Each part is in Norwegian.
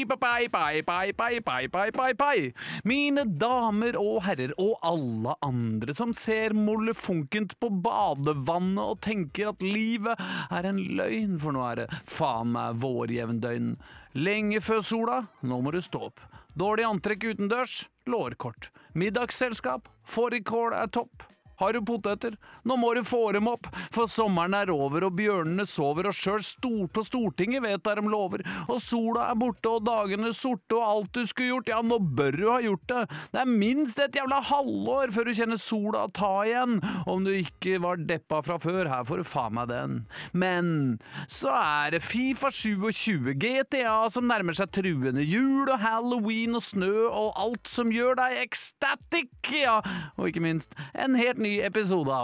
Mine damer og herrer og alle andre som ser molefonkent på badevannet og tenker at livet er en løgn, for nå er det faen meg vårjevndøgn. Lenge før sola, nå må du stå opp. Dårlig antrekk utendørs, lårkort. Middagsselskap, fårikål er topp. Har du poteter? Nå må du få dem opp, for sommeren er over og bjørnene sover, og selv stort og Stortinget vet der de lover, og sola er borte og dagene sorte, og alt du skulle gjort, ja, nå bør du ha gjort det. Det er minst et jævla halvår før du kjenner sola ta igjen, om du ikke var deppa fra før, her får du faen meg den. Men så er det FIFA 27, GTA som nærmer seg truende, jul og Halloween og snø og alt som gjør deg ecstatic, ja, og ikke minst en helt ny episode av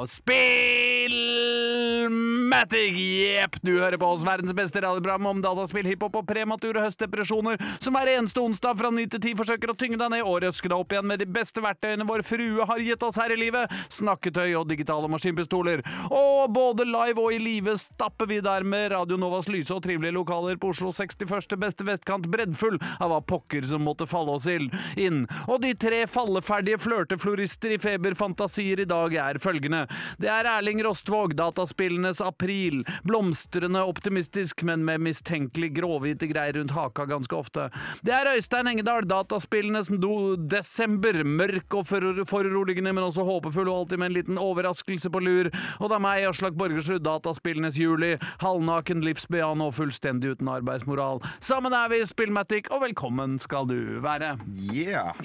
Spillmatic. Jepp, du hører på oss, verdens beste radioprogram om dataspill, hiphop og premature høstdepresjoner, som hver eneste onsdag fra 9 til 10 forsøker å tynge deg ned og røske deg opp igjen med de beste verktøyene vår frue har gitt oss her i livet, snakketøy og digitale maskinpistoler. Og både live og i livet stapper vi der med Radio Novas lyse og trivelige lokaler på Oslo 61. beste vestkant, breddfull av hva pokker som måtte falle oss inn. Og de tre falleferdige flørteflorister i feberfantasier i dag er følgende. Det er Erling Rostvåg, dataspillenes april, blomstrende optimistisk, men med mistenkelig gråhvite greier rundt haka ganske ofte. Det er Øystein Engedal, dataspillenes desember, mørk og foruroligende, men også håpefull og alltid med en liten overraskelse på lur. Og det er meg, Aslak Borgersrud, dataspillenes juli, halvnaken, livsbejan og fullstendig uten arbeidsmoral. Sammen er vi Spillmatic, og velkommen skal du være. Yeah!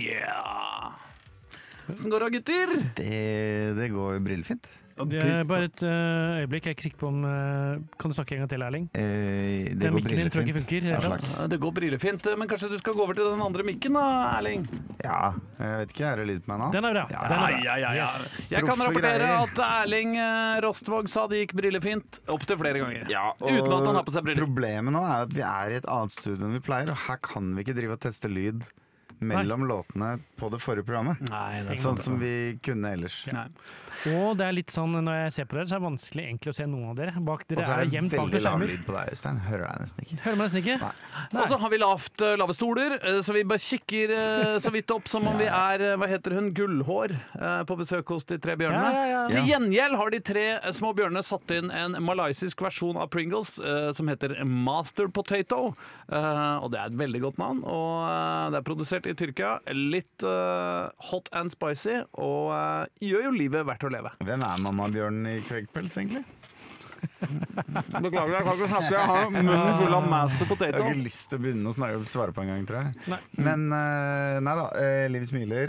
Hvordan går det, gutter? Det går brillefint. Bare et øyeblikk, jeg er ikke sikker på om kan du snakke en gang til, Erling? Det Den går mikken din tror jeg ikke brillefint. funker. Det går brillefint, men kanskje du skal gå over til den andre mikken da, Erling? Ja, jeg vet ikke, er det lyd på meg nå? Den er bra. Ja. Den er bra. Ja. Yes. Jeg kan Proffe rapportere greier. at Erling Rostvåg sa det gikk brillefint opp til flere ganger. Ja, Uten at han har på seg briller. Problemet nå er at vi er i et annet studio enn vi pleier, og her kan vi ikke drive og teste lyd mellom låtene på det forrige programmet. Nei, det Sånn som vi kunne ellers. Nei. Og det er litt sånn, når jeg ser på dere, så er det vanskelig egentlig å se noen av dere. Bak Og dere så er er det det gjemt bak veldig dere lav skjermer. lyd på deg, Øystein. Hører deg nesten ikke. Hører man nesten ikke? Og så har vi lave stoler, så vi bare kikker så vidt opp som om vi er, hva heter hun, Gullhår, på besøk hos de tre bjørnene. Ja. Til gjengjeld har de tre små bjørnene satt inn en malaysisk versjon av Pringles som heter Master Potato, og det er et veldig godt navn, og det er produsert i Tyrkia, litt hot and spicy, og gjør jo livet verdt å leve. Hvem er mammabjørnen i Kveggpels, egentlig? Beklager, jeg kan ikke snakke, jeg har munnen full av Master Jeg Potato. har ikke lyst til å begynne å svare på en gang, tror jeg. Nei. Men nei da, Liv smiler,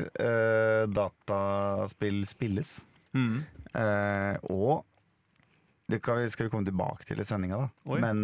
dataspill spilles. Og det skal vi komme tilbake til i sendinga da. Oi. Men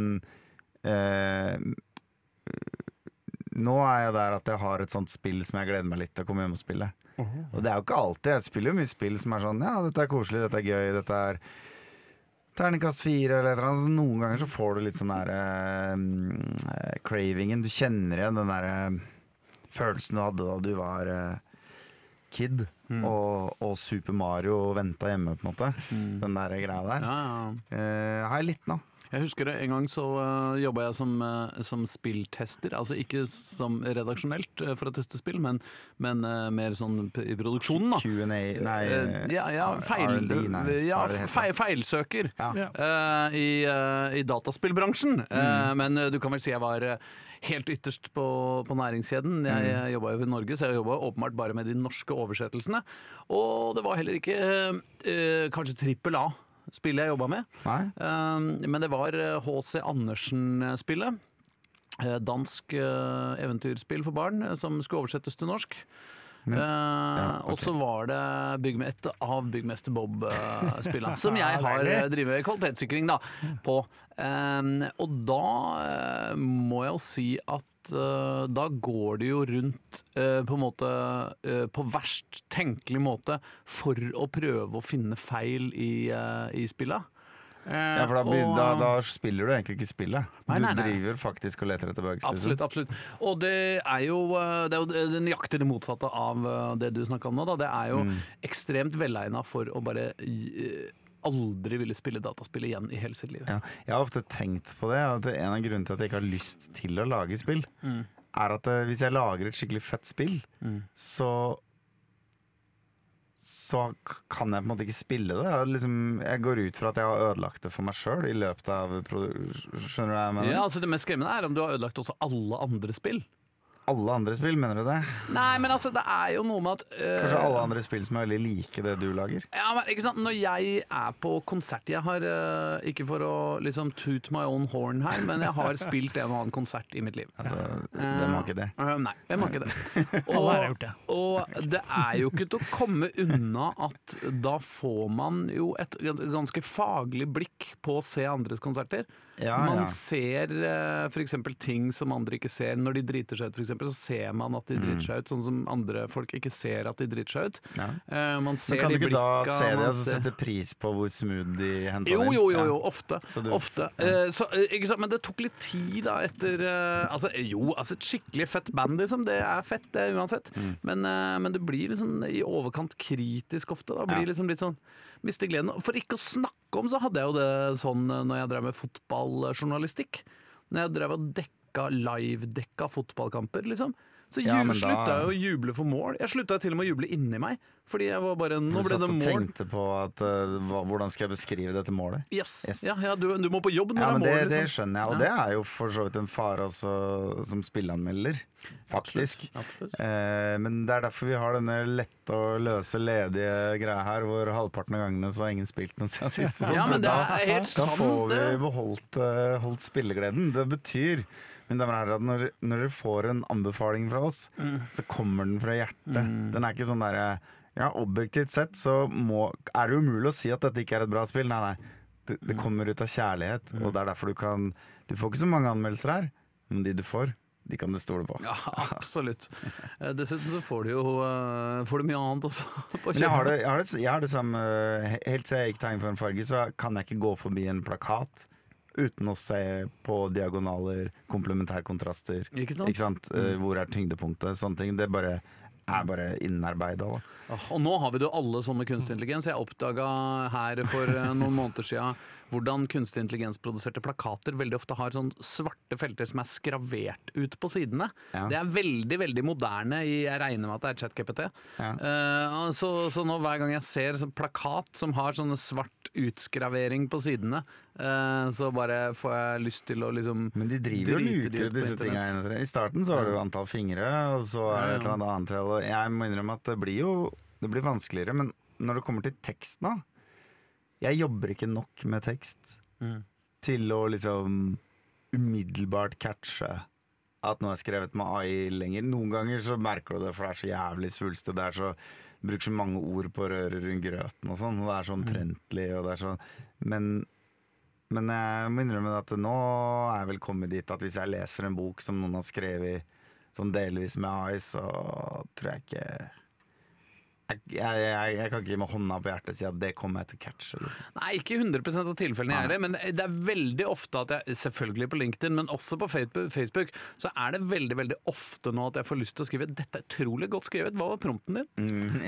nå er jeg der at jeg har et sånt spill som jeg gleder meg litt til å komme hjem og spille. Og det er jo ikke alltid. Jeg spiller jo mye spill som er sånn, ja, dette er koselig, dette er gøy, dette er terningkast 4 eller et eller annet. Så noen ganger så får du litt sånn der cravingen. Du kjenner igjen den der følelsen du hadde da du var kid, og Super Mario ventet hjemme på en måte. Den der greia der. Har jeg litt nå. Jeg husker det, en gang så jobbet jeg som spilltester, altså ikke som redaksjonelt for å teste spill, men mer sånn i produksjonen da. Q&A, nei, feilsøker i dataspillbransjen, men du kan vel si jeg var helt ytterst på næringskjeden. Jeg jobbet jo i Norge, så jeg jobbet åpenbart bare med de norske oversettelsene, og det var heller ikke kanskje trippel A spillet jeg jobbet med. Men det var H.C. Andersen-spillet. Dansk eventyrspill for barn som skulle oversettes til norsk. Og så var det et av Byggmester Bob-spillene som jeg har drivet kvalitetssikring da, på. Og da må jeg jo si at da går det jo rundt på en måte på verst tenkelig måte for å prøve å finne feil i spillet. Ja, for da spiller du egentlig ikke spillet. Nei. Du driver faktisk og leter etter bugs. Absolutt. Og det er jo det nøyaktig det motsatte av det du snakket om nå. Da. Det er jo ekstremt velegnet for å bare aldri ville spille dataspill igjen i hele sitt liv. Ja, jeg har ofte tenkt på det, at en av grunnene til at jeg ikke har lyst til å lage spill, er at hvis jeg lager et skikkelig fett spill, så kan jeg på en måte ikke spille det. Jeg går ut fra at jeg har ødelagt det for meg selv i løpet av skjønner du hva jeg mener? Ja, altså det mest skremmende om du har ødelagt også alle andre spill. Alle andre spill, mener du det? Nei, men altså, det er jo noe med at Kanskje alle andre spill som er veldig like det du lager? Ja, men ikke sant, når jeg er på konsert jeg har, ikke for å liksom toot my own horn her, men jeg har spilt en og annen konsert i mitt liv. Altså, hvem har ikke det? Nei, hvem har ikke det? Alle har gjort det. Og det er jo ikke til å komme unna at da får man jo et ganske faglig blikk på å se andres konserter. Man ser for eksempel ting som andre ikke ser. Når de driter seg ut, for eksempel, så ser man at de driter seg ut, sånn som andre folk ikke ser at de driter seg ut. Man ser men kan de du ikke blikka, da se det og sette pris på hvor smooth de henter jo, inn? Jo, ofte. Ikke sant? Men det tok litt tid da etter altså et skikkelig fett band, liksom. Det er fett, det uansett. Men det blir liksom i overkant kritisk ofte. Da blir liksom litt sånn mister gleden. For ikke å snakke om, så hadde jeg jo det sånn når jeg drev med fotballjournalistikk. Når jeg drev og live-dekka fotballkamper, liksom. Så slutta jeg å juble for mål. Jeg slutta til og med å juble inni meg. Fordi jeg var bare nå ble det mål. Du satt og tenkte på at, hvordan skal jeg beskrive dette målet? Yes. Ja, du må på jobb når det er mål. Liksom. Det skjønner jeg, og det er jo for så vidt en fare også, som spillanmelder. Faktisk. Absolutt. Men det er derfor vi har denne lette og løse, ledige greia her, hvor halvparten av gangene så har ingen spilt noe siden sist. Ja, men det er helt sant. Da får vi holdt spillegleden. Det betyr, mine damer og herrer, at når dere får en anbefaling fra oss, så kommer den fra hjertet. Den er ikke sånn derre objektivt sett så er det umulig å si at dette ikke er et bra spill. Nei. Det kommer ut av kjærlighet, og det er derfor du får ikke så mange anmeldelser her, men de du får, de kan du stole på. Ja, absolutt. Dessuten så får du mye annet også på kjøpet. Jeg har det samme. Helt til jeg gikk tegn for en farge, så kan jeg ikke gå forbi en plakat uten å se på diagonaler, komplementærkontraster. Ikke sant? Hvor er tyngdepunktet? Sånne ting. Det er bare innarbeidet. Og nå har vi det jo alle sånn med kunstig intelligens. Jeg oppdaget her for noen måneder siden hvordan kunstig intelligens-produserte plakater veldig ofte har sånn svarte felter som er skravert ut på sidene. Det er veldig, veldig moderne. Jeg regner med at det er ChatGPT. Så nå hver gang jeg ser en plakat som har sånne svart utskravering på sidene, så bare får jeg lyst til å liksom Men de driver jo luker disse tingene. I starten så var det jo antall fingre, og så er det et eller annet til. Og jeg må innrømme at det blir vanskeligere, men når det kommer til tekst nå, jeg jobber ikke nok med tekst til å liksom umiddelbart catche at noe er skrevet med AI lenger. Noen ganger så merker du det, for det er så jævlig svulstet. Det er så, bruker så mange ord på å røre rundt grøten og sånn, og det er så omtrentlig, og det er sånn. Men jeg må innrømme at nå er jeg vel kommet dit at hvis jeg leser en bok som noen har skrevet sånn delvis med AI, så tror jeg ikke jeg kan ikke med hånda på hjertet si at det kommer jeg til å catche. Liksom. Nei, ikke 100% av tilfellene jeg er det, men det er veldig ofte at jeg, selvfølgelig på LinkedIn, men også på Facebook, så er det veldig, veldig ofte nå at jeg får lyst til å skrive dette er utrolig godt skrevet, hva var prompten din?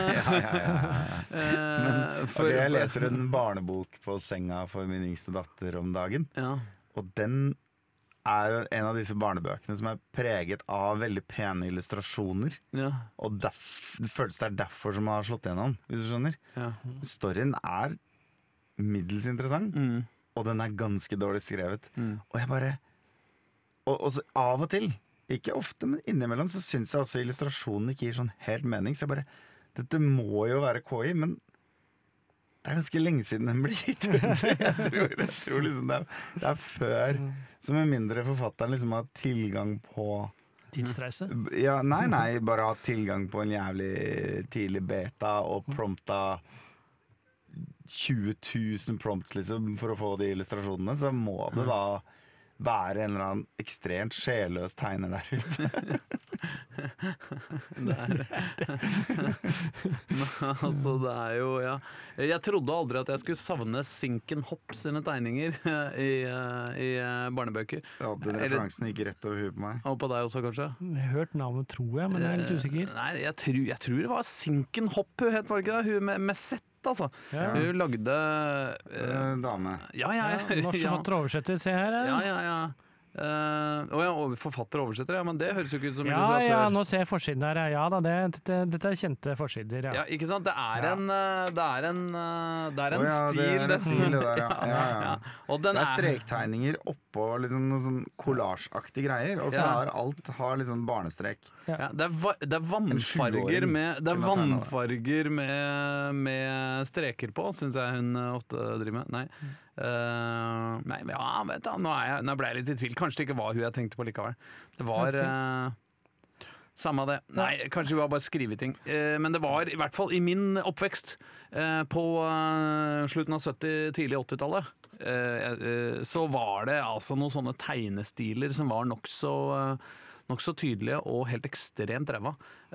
Jeg leser en barnebok på senga for min yngste datter om dagen, og den er en av disse barnebøkene som er preget av veldig pene illustrasjoner. Og det føles det er derfor som har slått gjennom, hvis du skjønner. Storyen er middels interessant, og den er ganske dårlig skrevet. Og jeg bare og så av og til, ikke ofte, men innimellom så synes jeg også illustrasjonen ikke gir sånn helt mening. Så jeg bare, dette må jo være KI, men det er ganske lenge siden den ble gitt ut. Jeg tror liksom det er før. Så med mindre forfatteren liksom har tilgang på tidsreise? Ja, nei, bare ha tilgang på en jævlig tidlig beta og prompta 20 000 prompts liksom for å få de illustrasjonene, så må det da være en eller annen ekstremt sjelløs tegner der ute. Altså det er jo jeg trodde aldri at jeg skulle savne Sinken Hopp sine tegninger i barnebøker. Ja, den referansen gikk rett over huet på meg. Og på deg også kanskje? Jeg har hørt navnet, tror jeg, men jeg er litt usikker. Nei, jeg tror det var Sinken Hopp hun het, var det ikke det? Hun med sett, altså. Hun lagde dame. Ja. Norsk forfatter oversetter, se her. Ja. Og forfatter og oversetter, ja, men det høres jo ikke ut som Ja, illustratør. nå ser jeg forsiden her. Ja da, dette er kjente forsider, ja. Ja, ikke sant? Det er en ja, stil. det er en stil, det der, ja. Ja. Og den Det er strektegninger oppå liksom noen sånn kollasjaktige greier, og så Ja. har alt liksom barnestrek. Ja, det er vannfarger sjuåring med Det er kunne tegne det. vannfarger med streker på, syns jeg hun ofte driver med. Nei. Nei, men ja, vet du, nå ble jeg litt i tvil. Kanskje det ikke var hun jeg tenkte på likevel. Det var samme det. Nei, kanskje hun har bare skrevet ting. Men det var i hvert fall i min oppvekst på slutten av 70-, tidlig 80-tallet. Så var det altså noen sånne tegnestiler som var nokså tydelige og helt ekstremt ræva.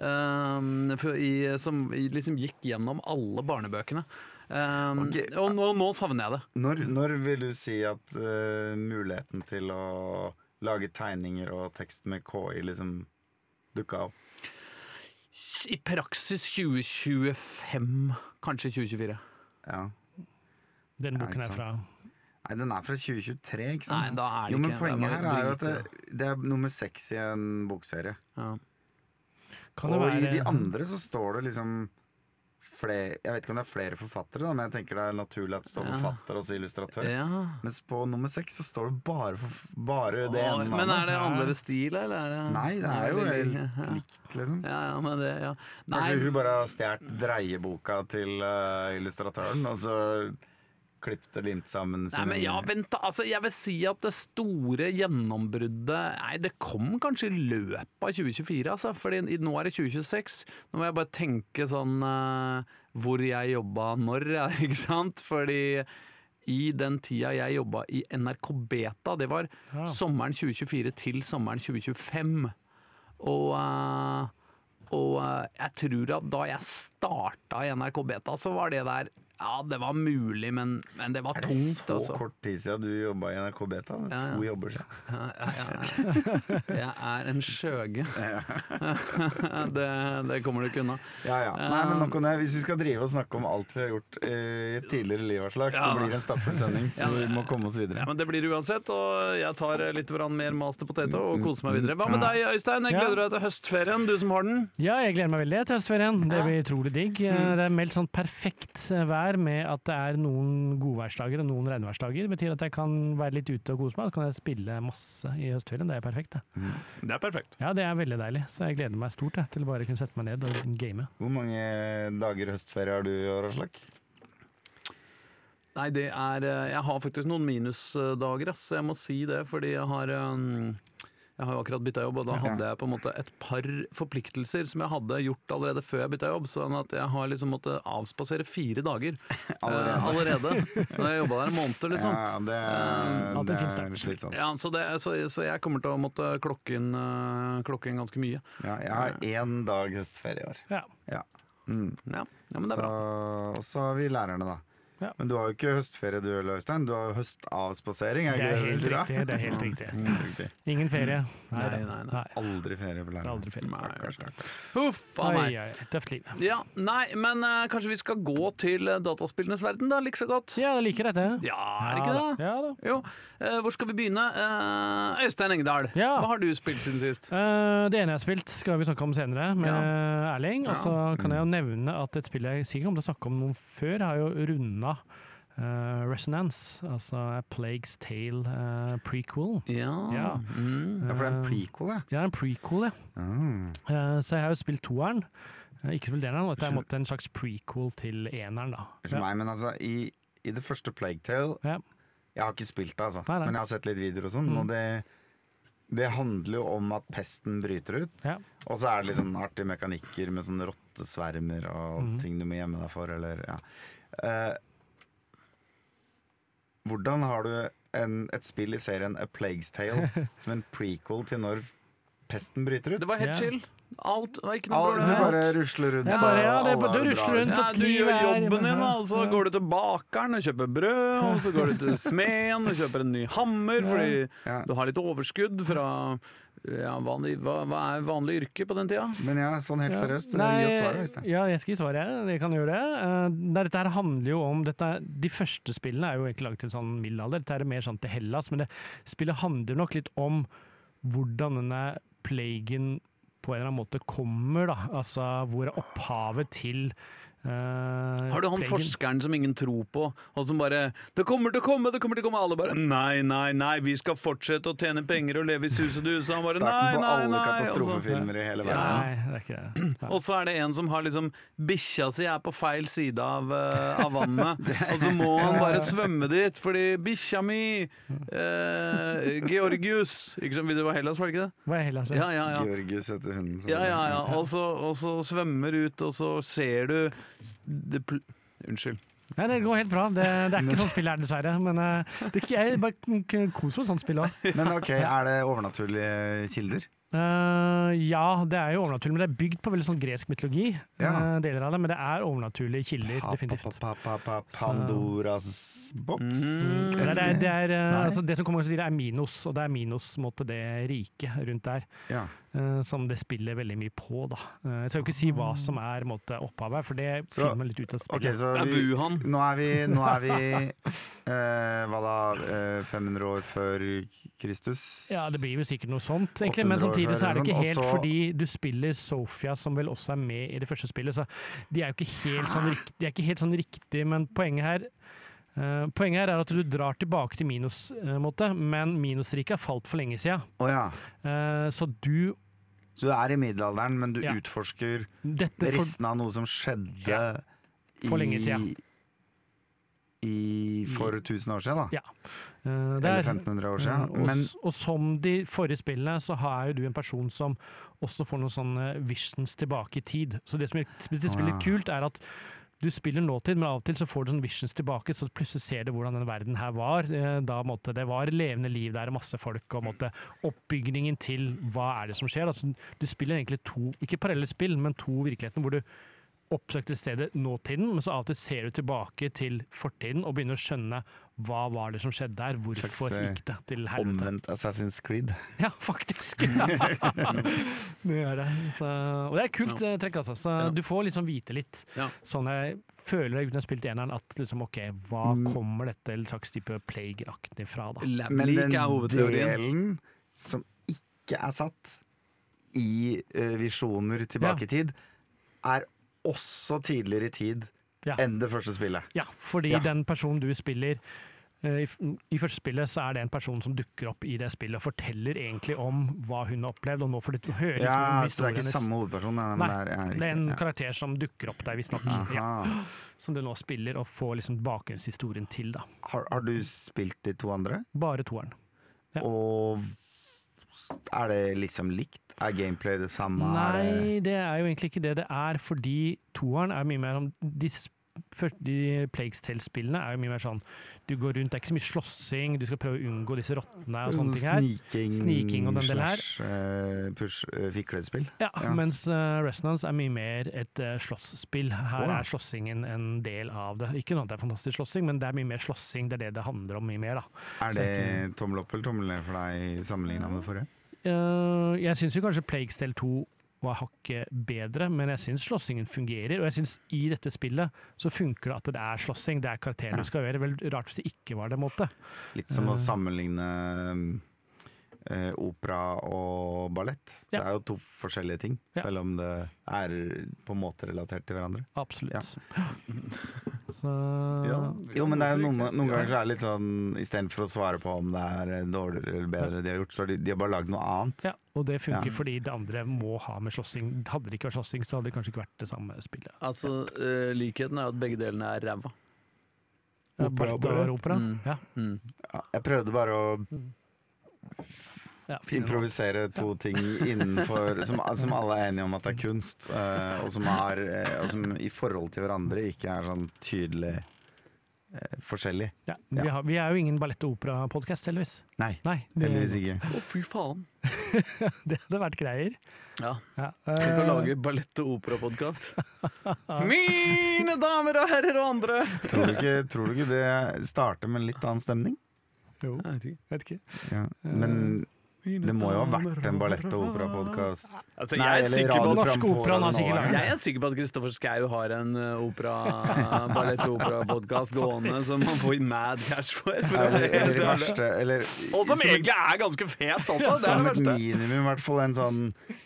Som liksom gikk gjennom alle barnebøkene. Ok. Og nå savner jeg det. Når vil du si at muligheten til å lage tegninger og tekst med KI liksom dukka opp? I praksis 2025, kanskje 2024. Ja. Den Ja, boken ikke er fra Nei, den er fra 2023, ikke Nei, sant? da er det Jo, men ikke poenget det her bare er at drite. det er nummer 6 i en bokserie. Ja. Kan det Og være i de andre så står det liksom flere, jeg vet ikke om det er flere forfattere, da, men jeg tenker det er naturlig at det står Ja. forfatter og så illustratør. Ja. Mens på nummer 6 så står det bare det ene Men er navnet. det andre stil, eller er det Nei, det er jo veldig- helt likt, liksom. Ja, men det, ja. Kanskje hun bare har stjålet dreieboka til illustratøren, og så klippet og limt sammen Nei, men ja, vent da, altså jeg vil si at det store gjennombruddet Nei, det kom kanskje i løpet av 2024, altså. Fordi nå er det 2026. Nå må jeg bare tenke sånn hvor jeg jobba når, ikke sant? Fordi i den tida jeg jobba i NRK Beta, det var Ja. sommeren 2024 til sommeren 2025. Og jeg tror at da jeg starta i NRK Beta, så var det der Ja, det var mulig, men det var Er det tungt. så Altså. kort tid siden du jobba i NRK Beta? Det er Ja, ja. 2 jobber siden. Jeg er en skjøge. det kommer du ikke unna. Ja. Nei, men nok om det. Hvis vi skal drive og snakke om alt vi har gjort i et tidligere liv, Aslak, så Ja. blir det en stappfull sending, så Ja, vi må komme oss videre. Ja, men det blir det uansett, og jeg tar litt mer master potato og koser meg videre. Hva med deg, Øystein? Jeg gleder deg til høstferien, du som har den. Ja, jeg gleder meg veldig til høstferien. Det Ja. blir utrolig digg. Det er meldt sånn perfekt vær med at det er noen godværsdager og noen regnværsdager. Det betyr at jeg kan være litt ute og kose meg, så kan jeg spille masse i høstferien. Det er perfekt, det. Det er perfekt. Ja, det er veldig deilig, så jeg gleder meg stort til bare å kunne sette meg ned og game. Hvor mange dager høstferie har du i år, Aslak? Nei, det er Jeg har faktisk noen minusdager, ass. Jeg må si det, fordi jeg har jo akkurat bytta jobb, og da hadde jeg på en måte et par forpliktelser som jeg hadde gjort allerede før jeg bytta jobb, sånn at jeg har liksom måttet avspasere 4 dager allerede. Når jeg jobba der en måned, liksom. Ja, det Alt en fin er start. slitsomt. Ja, så jeg kommer til å måtte klokke inn ganske mye. Ja, jeg har 1 dag høstferie i år. Ja. Ja. Mm. Ja, men det er bra. Og så har vi lærerne, da. Ja. Men du har jo ikke høstferie du, Øystein. Du har jo høstavspasering. Er Det er ikke helt du sier, da? riktig. Det er helt riktig. Riktig. Ingen ferie. Nei. Aldri ferie på Det er lærerne. aldri ferie. Huff a Oi, meg. oi, tøft liv. Ja, nei, men kanskje vi skal gå til dataspillenes verden, da? Like så godt. Ja, jeg liker dette. Ja, er det ikke det? Ja da. Jo. Hvor skal vi begynne? Øystein Engdahl, Ja. hva har du spilt siden sist? Det ene jeg har spilt, skal vi snakke om senere, med Erling. Og så kan jeg jo nevne at et spill jeg sikkert kommer til å snakke om noen før, har jo runda Resonance, altså A Plague's Tale prequel. Ja. Ja. Ja, for det er en prequel, ja. Ja, en prequel, ja. Så jeg har jo spilt toeren. Ikke spilt eneren, og dette er på en måte en slags prequel til eneren, da. For meg, men altså, i det første Plague Tale Ja. Jeg har ikke spilt det, altså. Nei. Men jeg har sett litt videoer og sånn. Og det handler jo om at pesten bryter ut. Ja. Og så er det litt sånn artige mekanikker med sånn rottesvermer og ting du må gjemme deg for, eller ja. Hvordan har du et spill i serien A Plague's Tale som en prequel til når pesten bryter ut? Det var helt Ja. chill. Alt var ikke noe Du problem. bare rusler rundt, Ja, bare, ja, og det- alle har du det rusler bra, rundt, liksom. Ja, du gjør livet er- jobben din, da, og så Ja. går du til bakeren og kjøper brød, og så går du til smeden og kjøper en ny hammer fordi Ja. du har litt overskudd fra Ja, hva er vanlig yrke på den tida? Men ja, sånn helt seriøst, Nei, gi oss svaret, Øystein. Ja, jeg skal gi svaret. Jeg kan gjøre det. Dette her handler jo om de første spillene er jo egentlig laget til sånn middelalder. Dette er mer sånn til Hellas, men spillet handler nok litt om hvordan denne plagen på en eller annen måte kommer, da. Altså, hvor er opphavet til Har du han plagen? forskeren som ingen tror på, og som bare 'Det kommer til å komme, det kommer til å komme', alle bare 'Nei, vi skal fortsette å tjene penger og leve i sus og dus', og han bare Starten på nei, alle og så- katastrofefilmer i hele verden. Nei, det er ikke det. Ja. Og så er det en som har liksom bikkja si er på feil side av vannet, og så må han bare svømme dit, fordi bikkja mi Georgius ikke sant, det var Hellas, var det ikke det? Hva er Hellas? Ja. Georgius heter hunden. Ja. Og så svømmer ut, og så ser du Unnskyld. Nei, det går helt bra. Det er ikke sånn spill her, dessverre. Men jeg bare koser med sånt spill òg. Men ok, er det overnaturlige kilder? Ja, det er jo overnaturlig, men det er bygd på veldig sånn gresk mytologi. Ja. Deler av det, men det er overnaturlige kilder, definitivt. Pandoras boks? Det som kommer til det er Minos, og det er Minos måte, det rike rundt der. Ja. Som det spiller veldig mye på, da. Jeg skal jo ikke si hva som er måte, opphavet, for det Så- finner man litt ut av spillet. Ok, så Det er Wuhan. nå er vi hva da, 500 år før Kristus? Ja, det blir vel sikkert noe sånt, egentlig. 800 Men år samtidig så er det før, ikke og helt så- fordi du spiller Sofia, som vel også er med i det første spillet, så de er jo ikke helt sånn, de er ikke helt sånn riktig, men poenget her er at du drar tilbake til Minos-måte, men Minos-riket har falt for lenge siden. Å ja. Så du Så du er i middelalderen, men du Ja. utforsker dette for, restene av noe som skjedde Ja. For lenge siden. for 1000 år siden, da. Ja. Det Eller er- 1500 år siden. og, Men og som de forrige spillene, så har jo du en person som også får noen sånne visions tilbake i tid. Så det som gjør dette spillet Ah. kult, er at du spiller nåtid, men av og til så får du sånne visions tilbake, så plutselig ser du hvordan denne verden her var. Da måtte det var levende liv der, masse folk, og måtte oppbygningen til hva er det som skjer. Altså, du spiller egentlig to, ikke parallelle spill, men to virkeligheter hvor du oppsøkte stedet nåtiden, men så av og til ser du tilbake til fortiden og begynner å skjønne hva var det som skjedde der, hvorfor Slags, gikk det til helvete. omvendt Assassin's Creed. Ja, faktisk! det gjør det. Så, og det er kult trekk, altså. Så Ja. du får liksom vite litt. Ja. Sånn jeg føler uten å ha spilt eneren, at liksom, ok, hva kommer dette en slags type plague-aktig fra, da? Men den Lab-leak er hovedteorien. delen som ikke er satt i visjoner tilbake Ja. i tid, er også tidligere i tid Ja. enn det første spillet. Ja, fordi Ja. den personen du spiller i første spillet, så er det en person som dukker opp i det spillet og forteller egentlig om hva hun har opplevd, og nå får du høre liksom Ja, om så det er historien ikke hennes. samme hovedperson? Men Nei, det er, Det er en riktig, karakter som dukker opp der, visstnok. ja. Ja, Aha. som du nå spiller, og får liksom bakgrunnshistorien til, da. Har du spilt de to andre? Bare toeren. Ja. Og er det liksom likt? Er gameplay det samme? Er det- Nei, det er jo egentlig ikke det det er, fordi toeren er mye mer om de Plague's Tale-spillene er jo mye mer sånn du går rundt, det er ikke så mye slåssing, du skal prøve å unngå disse rottene og sånne ting her. Sniking og den delen her. Fiklespill. Ja, Ja. mens Resonance er mye mer et slåssspill. Her Wow. er slåssingen en del av det. Ikke noe at det er fantastisk slåssing, men det er mye mer slåssing, det er det det handler om mye mer, da. Er det tommel opp eller tommel ned for deg sammenlignet med forrige? Jeg syns jo kanskje Plague's Tale 2 var hakket bedre, men jeg syns slåssingen fungerer. Og jeg syns i dette spillet så funker det at det er slåssing, det er karakteren du skal gjøre. Vel rart hvis det ikke var det, måte. Litt som å sammenligne opera og ballett. Ja. Det er jo to forskjellige ting, Ja. selv om det er på en måte relatert til hverandre. Absolutt. Ja. Så Jo, men det er jo noen ganger så er det litt sånn istedenfor å svare på om det er dårligere eller bedre de har gjort, så har de har bare lagd noe annet. ja, og det funker Ja. fordi det andre må ha med slåssing. Hadde det ikke vært slåssing, så hadde det kanskje ikke vært det samme spillet. Altså, likheten er at begge delene er ræva. Opera, Ballett og opera. Mm. Ja. Ja, jeg prøvde bare å Ja, fine improvisere to ting innenfor som alle er enige om at det er kunst, og som i forhold til hverandre ikke er sånn tydelig forskjellig. Ja, vi er jo ingen ballett- og opera-podkast, heldigvis. Nei, Nei, heldigvis ikke. Å, fy faen. Det hadde vært greier. Ja. Ja. Vi kan lage ballett- og operapodkast. Mine damer og herrer og andre! Tror du ikke det starter med en litt annen stemning? Jo, Jeg vet ikke. vet ikke. Ja. Men Det må jo ha vært en ballett- og opera-podcast. Altså, Nei, jeg er eller sikker på Den radioprogram norske på operaen har Radio sikkert Nova. laget Jeg er sikker på at Kristoffer Schau har en ballett- og opera-podkast gående som han får mad cash for. Eller i verste eller, Og som som et- egentlig er ganske fet også, det er Som det et verste. minimum, i hvert fall en sånn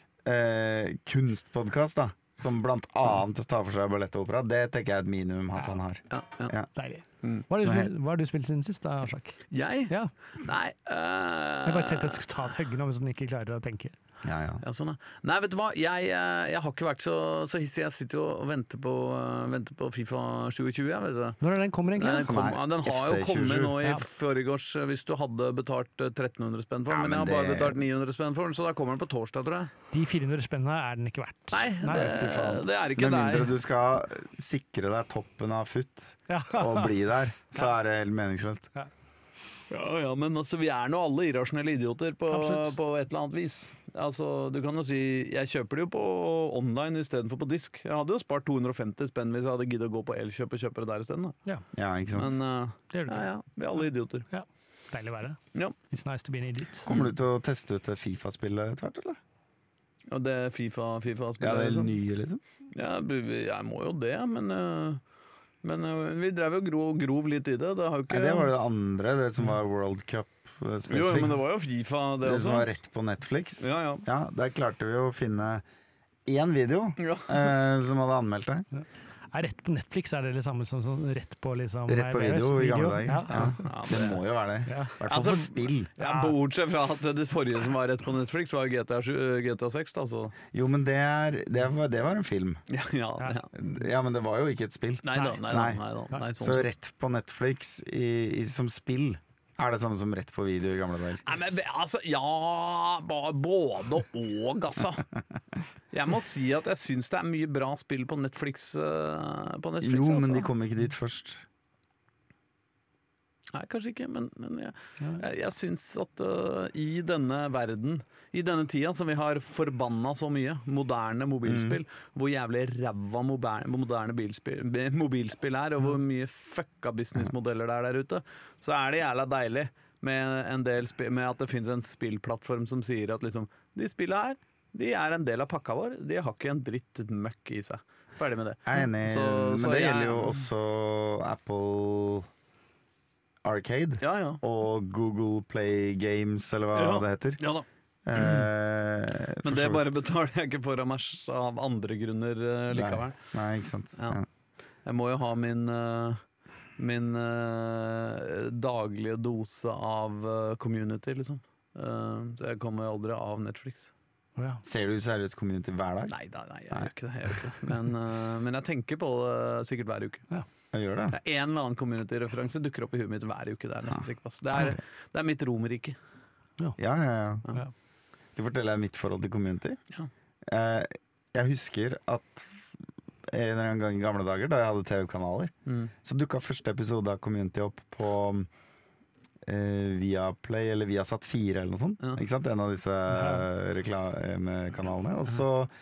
kunstpodkast, da. Som blant annet tar for seg ballett og opera. Det tenker jeg er et minimum at han har. Ja. Deilig. Mm. Hva Så har du spilt siden sist, da, Aslak? Jeg? Ja. Nei Jeg bare tenkte jeg skulle ta et høgge nå, hvis den ikke klarer å tenke. Ja, ja. Ja, sånn, ja. Nei, vet du hva, jeg har ikke vært så hissig. Jeg sitter jo og venter på FIFA 2020, jeg, vet du. Når er den kommer, Nei, egentlig? den har jo FC27. kommet nå i Ja. forgårs hvis du hadde betalt 1300 spenn for den, Ja, men jeg har men bare det- betalt 900 spenn for den, så da kommer den på torsdag, tror jeg. De 400 spennene er den ikke verdt. Nei, fy faen. det er ikke Med mindre der. du skal sikre deg toppen av futt Ja. og bli der, så er det helt meningsløst. Ja, men altså, vi er nå alle irrasjonelle idioter Absolutt. på et eller annet vis. Altså, du kan jo si, jeg kjøper det jo på online istedenfor på disk. Jeg hadde jo spart 250 spenn hvis jeg hadde giddet å gå på Elkjøp og kjøpe det der isteden. Ja, Ja, ikke sant? Men det gjør du ja, ikke. ja, vi er alle idioter. Deilig å være. Ja. It's nice to be an idiot. Kommer du til å teste ut det Fifa-spillet etter hvert, eller? Og det FIFA-spillet. Ja, det er liksom. nye, liksom? Ja, jeg må jo det, men vi drev jo grov litt i det. Det har jo ikke Nei, det var det andre, det som var World Cup spesifikt. Jo, men det var jo FIFA, det det også. som var rett på Netflix. Ja, ja. Ja, der klarte vi å finne én video Ja. som hadde anmeldt det. Er rett på Netflix er det det samme som rett på liksom Rett på video i gamle dager. Ja. Ja. Ja, Det må jo være det. Ja. I hvert fall Altså, for spill. Ja, bortsett fra at det forrige som var rett på Netflix, var GTA 6, da, så Jo, men det var en film. ja. Ja, men det var jo ikke et spill. Nei da, nei, sånn Så sett. rett på Netflix som spill er det samme som rett på video i gamle dager. Nei, men altså, ja, både og, altså. Jeg må si at jeg syns det er mye bra spill på Netflix. Jo, men altså. de kom ikke dit først. Nei, kanskje ikke, men jeg syns at i denne verden, i denne tida som vi har forbanna så mye, moderne mobilspill, hvor jævlig ræva moderne mobilspill er, og hvor mye fucka businessmodeller det er der ute, så er det jævla deilig med en del med at det finnes en spillplattform som sier at liksom, de spillene her, de er en del av pakka vår, de har ikke en dritt møkk i seg. Ferdig med det. Jeg er enig, Så men det jeg- gjelder jo også Apple Arcade Ja. og Google Play Games, eller hva Ja. det heter. Ja da. Men det bare betaler jeg ikke for av andre grunner likevel. Nei, ikke sant. Ja. Ja. Jeg må jo ha min daglige dose av community, liksom. Så jeg kommer jo aldri av Netflix. Å, ja. Ser du seriøst Community hver dag? Nei, jeg gjør ikke det. Men jeg tenker på det sikkert hver uke. Jeg gjør det. En eller annen community-referanse dukker opp i huet mitt hver uke. Det er jeg nesten sikker på. ass. Det er mitt romerike. Ja. Ja. Skal jeg fortelle deg mitt forhold til Community? Ja. Jeg husker at en gang i gamle dager, da jeg hadde TV-kanaler, så dukka første episode av Community opp på Viaplay eller Viasat 4 eller noe sånt. Ja. Ikke sant? En av disse reklamekanalene. Og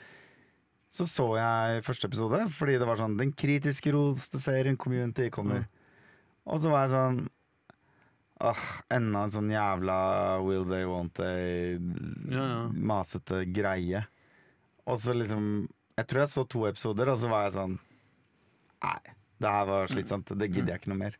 så jeg første episode, fordi det var sånn den kritisk roste serien Community kommer. Og så var jeg sånn enda en sånn jævla will they, won't they masete greie. Og så liksom jeg tror jeg så 2 episoder, og så var jeg sånn nei, det her var slitsomt, det gidder jeg ikke noe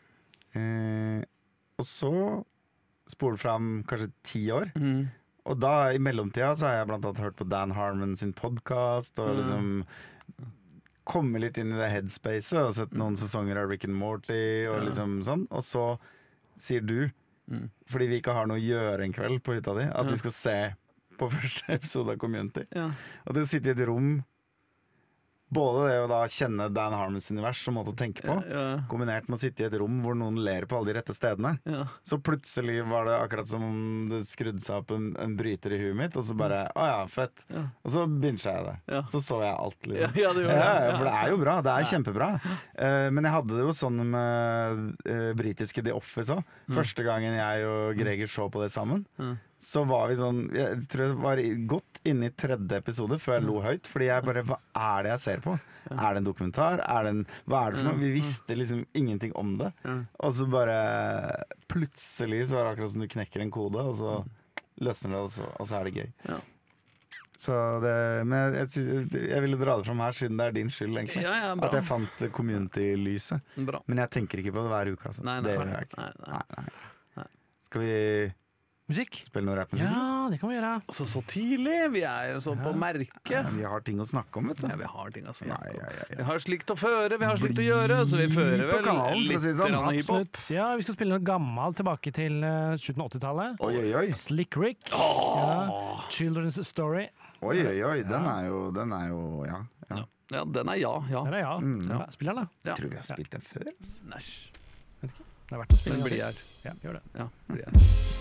mer. Og så spole fram kanskje 10 år. Og da i mellomtida så har jeg blant annet hørt på Dan Harmon sin podcast og liksom komme litt inn i det headspacet og sett noen sesonger av Rick and Morty og liksom sånn. Og så sier du, fordi vi ikke har noe å gjøre en kveld på hytta di, at vi skal se på første episode av Community. Og det å sitte i et rom, både det å da kjenne Dan Harmons univers som måte å tenke på, kombinert med å sitte i et rom hvor noen ler på alle de rette stedene. Så plutselig var det akkurat som om det skrudde seg opp en bryter i huet mitt, og så bare, fett. Og så binget jeg det. Så så jeg alt, liksom. Ja, det gjorde det. For det er jo bra, det er kjempebra. Men jeg hadde det jo sånn med britiske The Office også. Første gangen jeg og Greger så på det sammen, så var vi sånn, jeg tror jeg var godt inne i 3. episode før jeg lo høyt, fordi jeg bare, hva er det jeg ser på? Er det en dokumentar? Hva er det for noe? Vi visste liksom ingenting om det. Og så bare plutselig så var det akkurat som du knekker en kode, og så løsner det, og så er det gøy. Ja. Så det, men jeg ville dra det fram her, siden det er din skyld, egentlig. Ja, bra. At jeg fant community-lyset. Bra. Men jeg tenker ikke på det hver uke. Altså. Nei. Det gjør jeg ikke. Nei. Skal vi Musikk? spille noe rappmusikk? Ja, det kan vi gjøre. Altså, så tidlig. Vi er jo så på merket. Ja, vi har ting å snakke om, vet du. Ja, vi har ting å snakke om. Ja. Vi har slikt å føre, vi har slikt å gjøre, så vi fører på vel kanalen, for å litt si det sånn. hiphop. Absolutt. Ja, vi skal spille noe gammelt tilbake til slutten av 80-tallet. Oi. Slick Rick. Ja. Children's Story. Oi, den er jo ja. Ja, den er ja. Der er ja. Ja, spill den, da. Ja. Jeg tror vi har spilt den før. Altså. Næsj. Det er verdt å spille Men en gang blir til. her. Ja, gjør det. Ja, blir her.